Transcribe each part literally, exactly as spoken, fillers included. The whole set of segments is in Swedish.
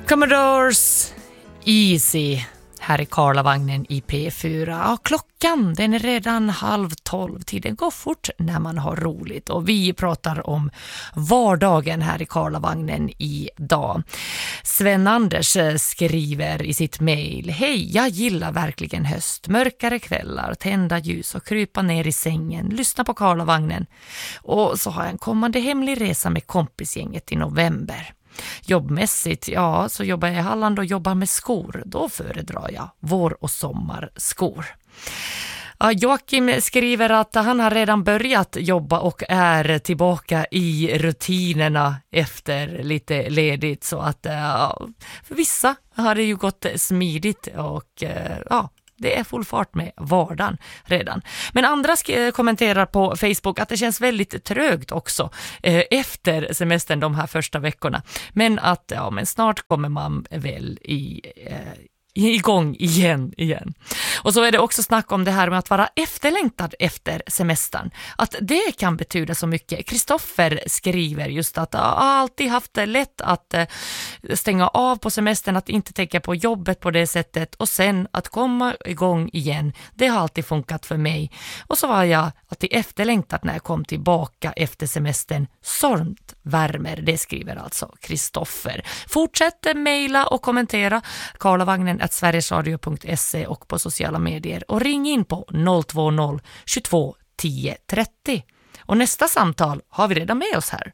Commodores Easy här i Karlavagnen i P fyra. Ja, klockan den är redan halv tolv. Tiden går fort när man har roligt. Och vi pratar om vardagen här i Karlavagnen idag. Sven-Anders skriver i sitt mejl: Hej, jag gillar verkligen höst. Mörkare kvällar, tända ljus och krypa ner i sängen. Lyssna på Karlavagnen. Och så har jag en kommande hemlig resa med kompisgänget i november. Jobbmässigt, ja, så jobbar jag i Halland och jobbar med skor. Då föredrar jag vår- och sommarskor. Ja, Joakim skriver att han har redan börjat jobba och är tillbaka i rutinerna efter lite ledigt. Så att ja, för vissa har det ju gått smidigt och ja, det är full fart med vardagen redan. Men andra sk- kommenterar på Facebook att det känns väldigt trögt också eh, efter semestern de här första veckorna. Men att ja, men snart kommer man väl i... Eh, igång igen igen. Och så är det också snack om det här med att vara efterlängtad efter semestern. Att det kan betyda så mycket. Kristoffer skriver just att jag har alltid haft det lätt att stänga av på semestern, att inte tänka på jobbet på det sättet och sen att komma igång igen. Det har alltid funkat för mig. Och så var jag alltid efterlängtad när jag kom tillbaka efter semestern. Sånt värmer, det skriver alltså Kristoffer. Fortsätt mejla och kommentera Karlavagnen at sverigesradio punkt se och på sociala medier och ring in på noll två noll tjugotvå tio trettio. Och nästa samtal har vi redan med oss här.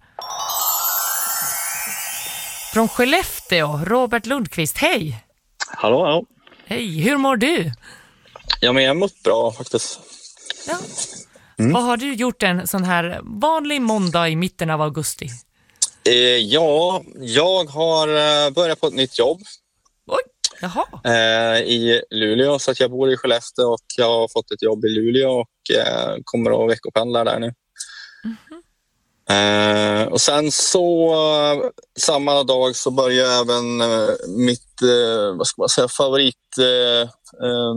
Från Skellefteå, Robert Lundqvist, hej! Hallå, hallå. Hej, hur mår du? Ja, men jag mår bra faktiskt. Ja. Mm. Vad har du gjort en sån här vanlig måndag i mitten av augusti? Eh, ja, jag har eh, börjat på ett nytt jobb. Oj, jaha. Eh, i Luleå, så att jag bor i Skellefteå och jag har fått ett jobb i Luleå och eh, kommer att veckopendla där nu. Mm-hmm. Eh, och sen så eh, samma dag så börjar även eh, mitt eh, vad ska man säga, favorit eh, eh,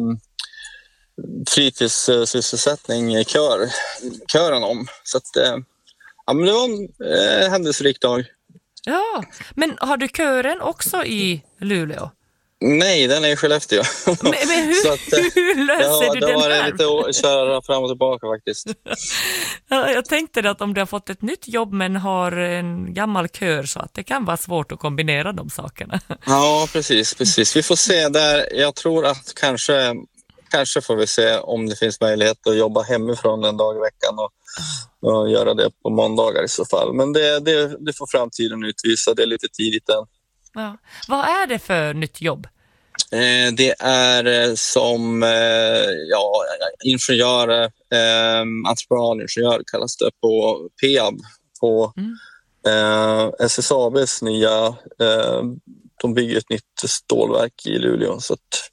fritidssysselsättning, kör, kören om. Så att eh, ja, men det var en eh, händelserik dag. Ja, men har du kören också i Luleå? Nej, den är i Skellefteå. Men, men hur, så att, hur löser ja, du den här? Ja, det var lite att köra fram och tillbaka faktiskt. Ja, jag tänkte att om du har fått ett nytt jobb men har en gammal kör så att det kan vara svårt att kombinera de sakerna. Ja, precis, precis. Vi får se där. Jag tror att kanske, kanske får vi se om det finns möjlighet att jobba hemifrån en dag i veckan och, och göra det på måndagar i så fall. Men det, det, det får framtiden utvisa. Det är lite tidigt än. Ja. Vad är det för nytt jobb? Eh, det är som eh, ja, ingenjör, eh, entreprenöringenjör kallas det på P A B, på mm. eh, S S A B:s nya, eh, de bygger ett nytt stålverk i Luleå. Så att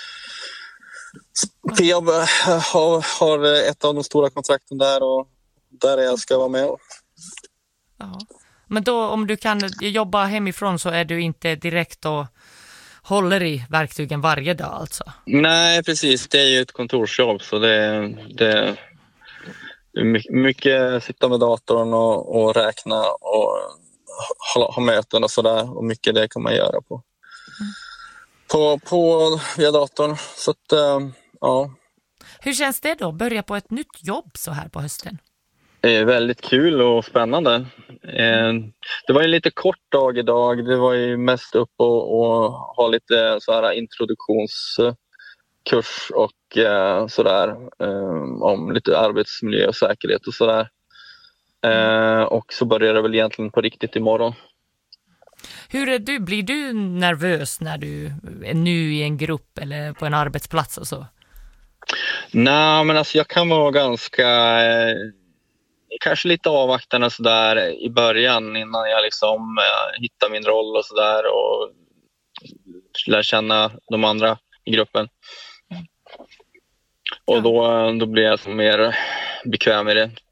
P A B har, har ett av de stora kontrakten där och där jag ska vara med. Ja. Men då om du kan jobba hemifrån så är du inte direkt och håller i verktygen varje dag alltså? Nej, precis. Det är ju ett kontorsjobb så det, det är mycket sitta med datorn och, och räkna och ha, ha möten och sådär. Och mycket det kan man göra på, mm. på, på via datorn. Så att, ja. Hur känns det då? Börja på ett nytt jobb så här på hösten? Det är väldigt kul och spännande. Det var en lite kort dag idag. Det var ju mest upp och, och ha lite så här introduktionskurs och sådär om lite arbetsmiljö och säkerhet och sådär. Och så börjar det väl egentligen på riktigt imorgon. Hur är du? Blir du nervös när du är ny i en grupp eller på en arbetsplats och så? Nej, men alltså jag kan vara ganska... kanske lite avvaktande så där i början innan jag liksom äh, hittar min roll och så där och lär känna de andra i gruppen. Och då, då blir jag så mer bekväm i det.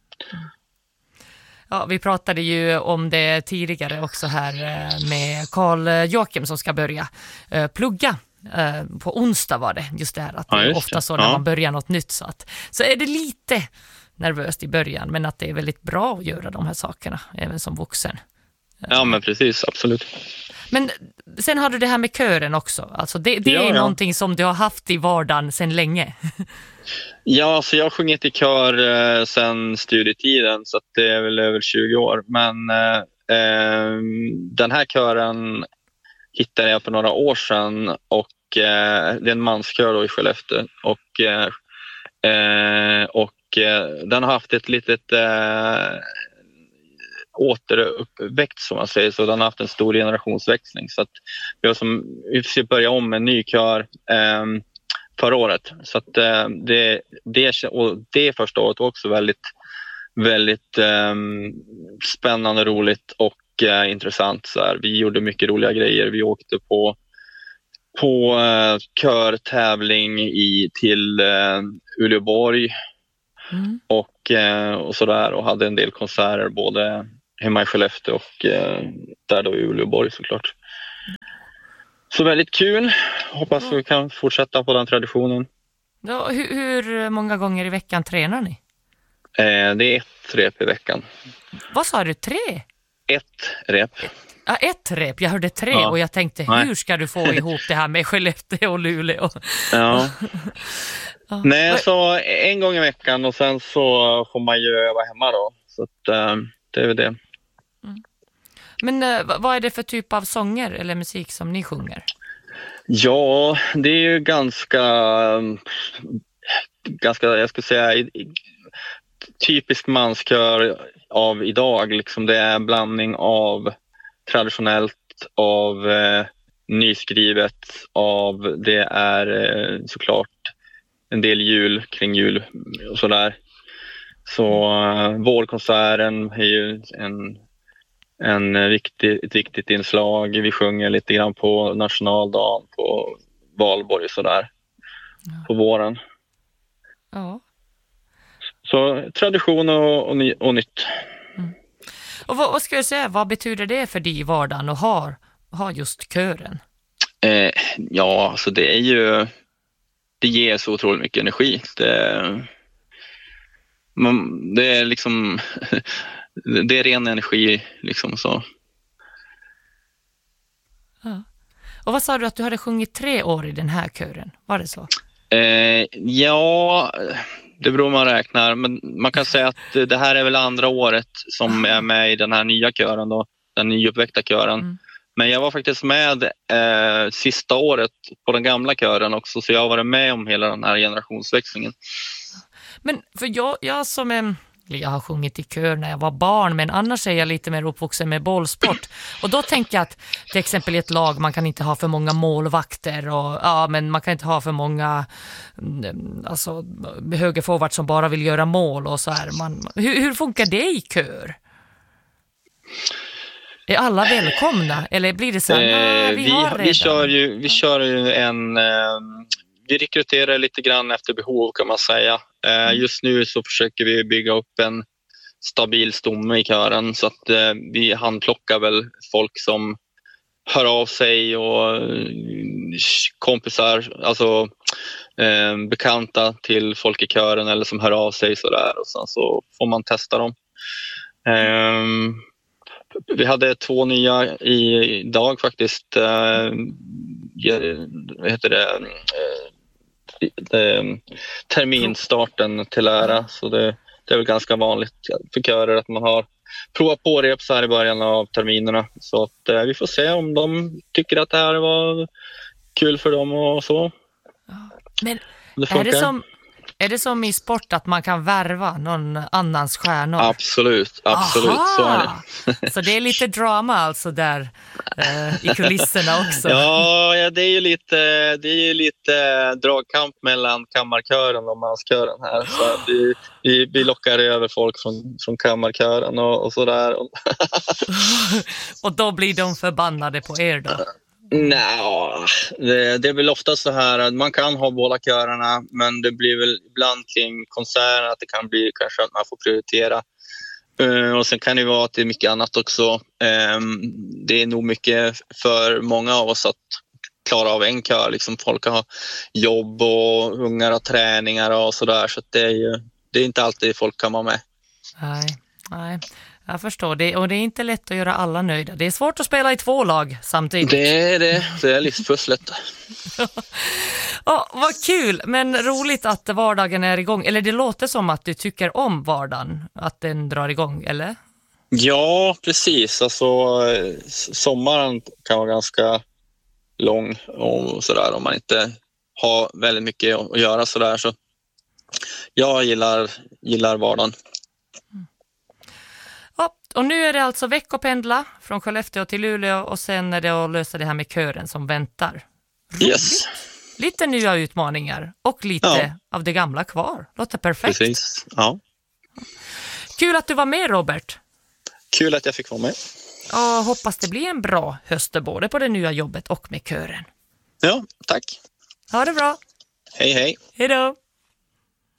Ja, vi pratade ju om det tidigare också här med Carl Joakim som ska börja uh, plugga. Uh, på onsdag var det just det här att ja, det är ofta så när ja. man börjar något nytt så att så är det lite nervöst i början, men att det är väldigt bra att göra de här sakerna, även som vuxen. Ja, men precis, absolut. Men sen har du det här med kören också. Alltså det, det ja, är ja. någonting som du har haft i vardagen sedan länge. Ja, så jag har sjungit i kör eh, sedan studietiden, så att det är väl över tjugo år. Men eh, eh, den här kören hittade jag för några år sedan, och eh, det är en manskör då i Skellefteå. Och, eh, eh, och eh, den har haft ett litet eh, återuppväxt, som man säger, så den har haft en stor generationsväxling. Så att vi har som, vi får börja om med en ny kör eh, förra året. Så att eh, det, det, och det första året var också väldigt, väldigt eh, spännande, roligt och eh, intressant. Så här, vi gjorde mycket roliga grejer. Vi åkte på, på eh, körtävling i, till eh, Uleåborg mm. och, eh, och sådär, och hade en del konserter både hemma i Skellefteå och eh, där då i Uleåborg såklart. Så väldigt kul. Hoppas ja. vi kan fortsätta på den traditionen. Ja, hur, hur många gånger i veckan tränar ni? Eh, det är ett rep i veckan. Vad sa du? Tre? Ett rep. Ja, ett rep. Jag hörde tre ja. och jag tänkte, Nej. hur ska du få ihop det här med Skellefteå och Luleå? Ja. ja. Nej, så en gång i veckan, och sen så får man ju öva hemma då. Så att, eh, det är väl det. Mm. Men uh, vad är det för typ av sånger eller musik som ni sjunger? Ja, det är ju ganska, ganska jag skulle säga, typisk manskör av idag. Liksom det är en blandning av traditionellt, av eh, nyskrivet, av det är eh, såklart en del jul, kring jul och sådär. Så uh, vårkonserten är ju en, en viktig, ett viktigt inslag. Vi sjunger lite grann på nationaldagen, på valborg och sådär, ja. på våren. Ja. Så tradition och, och, ny, och nytt. Mm. Och vad, vad ska jag säga, vad betyder det för dig i vardagen att ha, ha just kören? Eh, ja, alltså det är ju, det ger så otroligt mycket energi. Det, man, det är liksom det är ren energi liksom så. Ja. Och vad sa du att du hade sjungit tre år i den här kören? Var det så? Eh, ja, det beror man räknar, men man kan säga att det här är väl andra året som är med i den här nya kören då, den nyuppväckta kören. Mm. Men jag var faktiskt med eh, sista året på den gamla kören också, så jag har varit med om hela den här generationsväxlingen. Men för jag, jag som är, jag har sjungit i kör när jag var barn, men annars är jag lite mer uppvuxen med bollsport. Och då tänker jag att till exempel i ett lag man kan inte ha för många målvakter och ja, men man kan inte ha för många alltså högerforward som bara vill göra mål och så här. Man, hur, hur funkar det i kör? Är alla välkomna eller blir det så här, eh, vi, vi, har vi kör ju vi kör ju en eh, vi rekryterar lite grann efter behov kan man säga. Eh, just nu så försöker vi bygga upp en stabil stomme i kören, så att eh, vi handplockar väl folk som hör av sig och kompisar, alltså eh, bekanta till folk i kören eller som hör av sig sådär, och sen så får man testa dem. Eh, Vi hade två nya idag faktiskt. Eh, vad heter det? Eh, det terminstarten till ära. Så det, det är väl ganska vanligt för körer att man har provat på rep så här i början av terminerna. Så att, eh, vi får se om de tycker att det här var kul för dem och så. Men det är det som... Är det som i sport att man kan värva någon annans stjärnor? Absolut, absolut. Aha! Så är det. Så det är lite drama alltså där eh, i kulisserna också. Ja, ja, det är ju lite, det är ju lite dragkamp mellan kammarkören och manskören här. Så vi, vi, vi lockar över folk från, från kammarkören och, och sådär. Och då blir de förbannade på er då? Nej, det, det är väl ofta så här att man kan ha båda körerna, men det blir väl ibland kring konserten att det kan bli kanske att man får prioritera. Uh, och sen kan det vara att det är mycket annat också. Um, det är nog mycket för många av oss att klara av en kör. Liksom folk har jobb och ungar och träningar och sådär, så att det är ju det är inte alltid folk kan vara med. Nej, nej. Jag förstår det, och det är inte lätt att göra alla nöjda. Det är svårt att spela i två lag samtidigt. Det är det, det är livspusslet. Ja, vad kul, men roligt att vardagen är igång. Eller det låter som att du tycker om vardagen, att den drar igång, eller? Ja, precis. Alltså, sommaren kan vara ganska lång och sådär om man inte har väldigt mycket att göra sådär. Så jag gillar, gillar vardagen. Ja, och nu är det alltså veckopendla från Skellefteå till Luleå och sen är det att lösa det här med kören som väntar. Roligt. Yes. Lite nya utmaningar och lite Ja. av det gamla kvar. Låter perfekt. Precis, ja. Kul att du var med, Robert. Kul att jag fick vara med. Och hoppas det blir en bra höst både på det nya jobbet och med kören. Ja, tack. Ha det bra. Hej, hej. Hej då.